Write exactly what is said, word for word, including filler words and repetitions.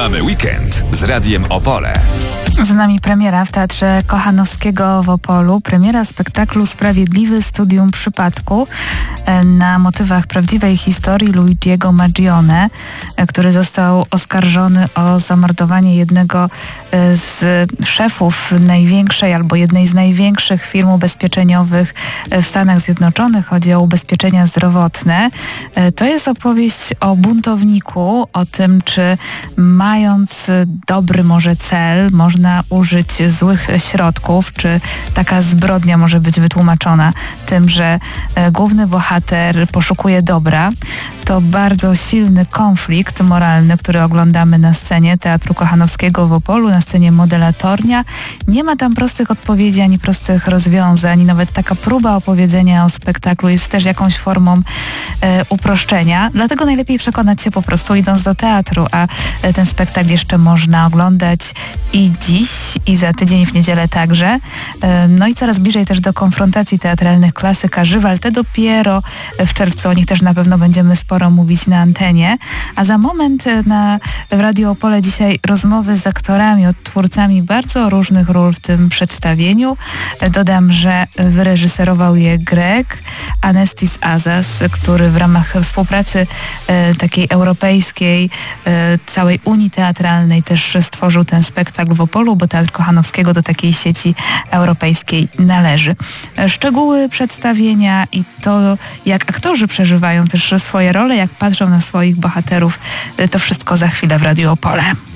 Mamy weekend z Radiem Opole. Z nami premiera w Teatrze Kochanowskiego w Opolu. Premiera spektaklu Sprawiedliwy Studium Przypadku na motywach prawdziwej historii Luigiego Magione, który został oskarżony o zamordowanie jednego z szefów największej albo jednej z największych firm ubezpieczeniowych w Stanach Zjednoczonych. Chodzi o ubezpieczenia zdrowotne. To jest opowieść o buntowniku, o tym, czy mając dobry może cel, można użyć złych środków, czy taka zbrodnia może być wytłumaczona tym, że główny bohater poszukuje dobra. To bardzo silny konflikt moralny, który oglądamy na scenie Teatru Kochanowskiego w Opolu, na scenie Modelatornia. Nie ma tam prostych odpowiedzi, ani prostych rozwiązań, nawet taka próba opowiedzenia o spektaklu jest też jakąś formą e, uproszczenia. Dlatego najlepiej przekonać się po prostu idąc do teatru, a e, ten spektakl jeszcze można oglądać i dziś, i za tydzień w niedzielę także. E, no i coraz bliżej też do konfrontacji teatralnych klasyka Żywal. Te dopiero w czerwcu, o nich też na pewno będziemy sporo mówić na antenie, a za moment na w Radio Opole dzisiaj rozmowy z aktorami, odtwórcami bardzo różnych ról w tym przedstawieniu. Dodam, że wyreżyserował je Grek Anestis Azas, który w ramach współpracy e, takiej europejskiej, e, całej Unii Teatralnej też stworzył ten spektakl w Opolu, bo Teatr Kochanowskiego do takiej sieci europejskiej należy. Szczegóły przedstawienia i to, jak aktorzy przeżywają też swoje role, jak patrzą na swoich bohaterów, to wszystko za chwilę w Radiu Opole.